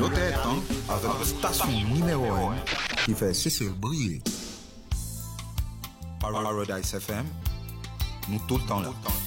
notre temps avec la station numéro 1 qui fait cesser le briller. Paradise FM, nous tout le temps là.